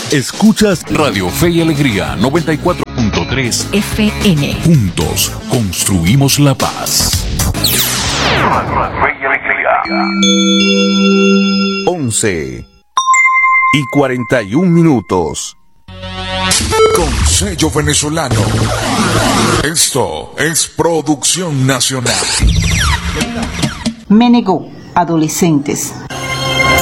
Escuchas Radio Fe y Alegría 94.3 FM. Juntos construimos la paz. Fe y Alegría. 11:41. Con sello venezolano. Esto es producción nacional. Me negó, adolescentes.